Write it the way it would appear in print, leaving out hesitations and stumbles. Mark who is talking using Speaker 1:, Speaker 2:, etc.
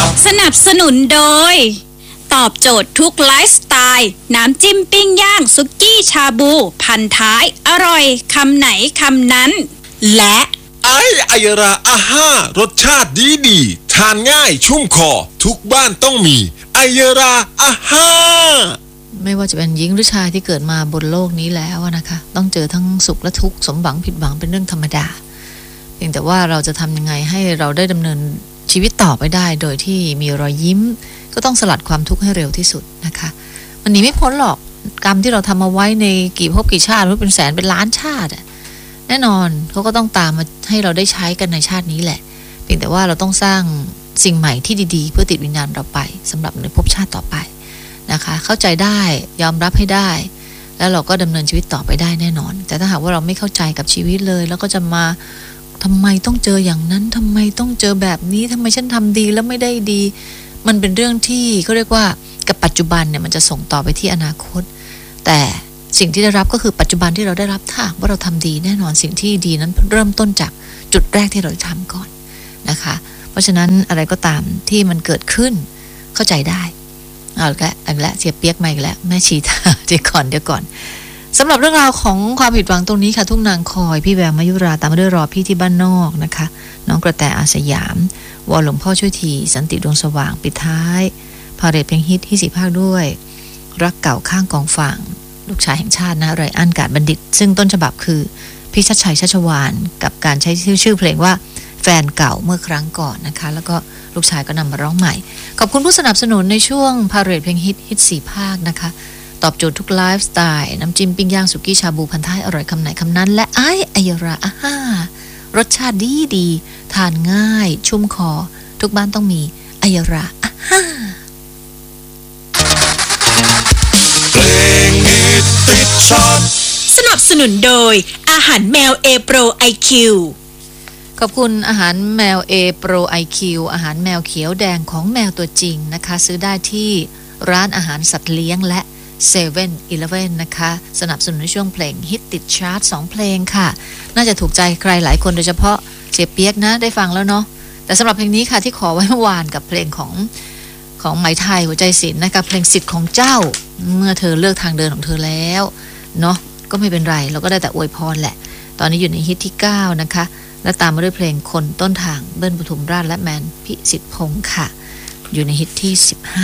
Speaker 1: สนับสนุนโดยตอบโจทย์ทุกไลฟ์สไตล์น้ำจิ้มปิ้งย่างสุกี้ชาบูพันท้ายอร่อยคำไหนคำนั้นและ
Speaker 2: ไอยราอาห้ารสชาติดีทานง่ายชุ่มคอทุกบ้านต้องมีไอยราอาห้า
Speaker 3: ไม่ว่าจะเป็นหญิงหรือชายที่เกิดมาบนโลกนี้แล้วนะคะต้องเจอทั้งสุขและทุกข์สมหวังผิดหวังเป็นเรื่องธรรมดาเพียงแต่ว่าเราจะทำยังไงให้เราได้ดำเนินชีวิตต่อไปได้โดยที่มีรอยยิ้มก็ต้องสลัดความทุกข์ให้เร็วที่สุดนะคะมันหนีไม่พ้นหรอกกรรมที่เราทำมาไว้ในกี่ภพกี่ชาติไม่เป็นแสนเป็นล้านชาติแน่นอนเขาก็ต้องตามมาให้เราได้ใช้กันในชาตินี้แหละเพียงแต่ว่าเราต้องสร้างสิ่งใหม่ที่ดีๆเพื่อติดวิญญาณเราไปสำหรับในภพชาติต่อไปนะคะเข้าใจได้ยอมรับให้ได้แล้วเราก็ดำเนินชีวิตต่อไปได้แน่นอนแต่ถ้าหากว่าเราไม่เข้าใจกับชีวิตเลยแล้วก็จะมาทำไมต้องเจออย่างนั้นทำไมต้องเจอแบบนี้ทำไมฉันทำดีแล้วไม่ได้ดีมันเป็นเรื่องที่เขาเรียกว่ากับปัจจุบันเนี่ยมันจะส่งต่อไปที่อนาคตแต่สิ่งที่ได้รับก็คือปัจจุบันที่เราได้รับถ้าว่าเราทำดีแน่นอนสิ่งที่ดีนั้นเริ่มต้นจากจุดแรกที่เราทำก่อนนะคะเพราะฉะนั้นอะไรก็ตามที่มันเกิดขึ้นเข้าใจได้เอาละเสียเปียกมาอีกแล้วแม่ชีตาเดี๋ยวก่อนสำหรับเรื่องราวของความผิดหวังตรงนี้ค่ะทุ่งนางคอยพี่แววมายุราตามมาด้วยรอพี่ที่บ้านนอกนะคะน้องกระแตอาสยามวอลหลวงพ่อช่วยทีสันติดวงสว่างปิดท้ายพาเรดเพลงฮิตที่4ภาคด้วยรักเก่าข้างกองฟางลูกชายแห่งชาตินะไรอันกาดบัณฑิตซึ่งต้นฉบับคือพี่ชัดชัยชัชวานกับการใช้ชื่อเพลงว่าแฟนเก่าเมื่อครั้งก่อนนะคะแล้วก็ลูกชายก็นำมาร้องใหม่ขอบคุณผู้สนับสนุนในช่วงพาเรดเพลงฮิต4ภาคนะคะตอบโจทย์ทุกไลฟ์สไตล์น้ำจิ้มปิ้งย่างสุกี้ชาบูพันท้ายอร่อยคำไหนคำนั้นและไอยราอาห้ารสชาติดีทานง่ายชุ่มคอทุกบ้านต้องมีไอยราอาห้า
Speaker 2: เพลงฮิตติดชาร์ต
Speaker 1: สนับสนุนโดยอาหารแมวเอโปรไอคิว
Speaker 3: ขอบคุณอาหารแมว A Pro IQ อาหารแมวเขียวแดงของแมวตัวจริงนะคะซื้อได้ที่ร้านอาหารสัตว์เลี้ยงและ7-Eleven นะคะสนับสนุนในช่วงเพลงฮิตติดชาร์ต2เพลงค่ะน่าจะถูกใจใครหลายคนโดยเฉพาะเสียเปียกนะได้ฟังแล้วเนาะแต่สำหรับเพลงนี้ค่ะที่ขอไว้เมื่อวานกับเพลงของไหมไทยหัวใจศิลป์นะคะเพลงสิทธิ์ของเจ้าเมื่อเธอเลือกทางเดินของเธอแล้วเนาะก็ไม่เป็นไรเราก็ได้แต่อวยพรแหละตอนนี้อยู่ในฮิตที่9นะคะและตามมาด้วยเพลงคนต้นทางเบิ้ลปทุมราชและแมนพิสิทธิ์พงษ์ค่ะอยู่ในฮิตที่15